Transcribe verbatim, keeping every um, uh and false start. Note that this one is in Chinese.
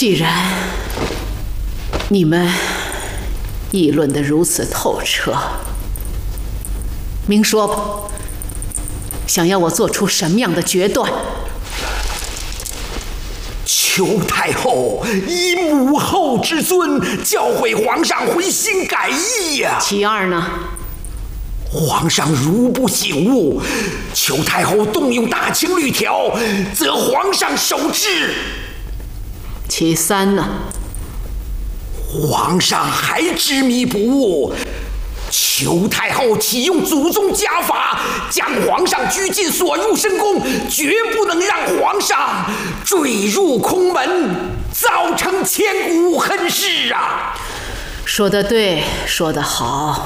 既然你们议论得如此透彻，明说吧，想要我做出什么样的决断？ 求太后以母后之尊，教诲皇上回心改意呀、啊！ 其二呢？ 皇上如不醒悟，求太后动用大清律条，则皇上守制。 其三呢？ 皇上还执迷不悟，求太后启用祖宗家法，将皇上拘禁锁入深宫，绝不能让皇上坠入空门，造成千古恨事啊！ 说得对，说得好。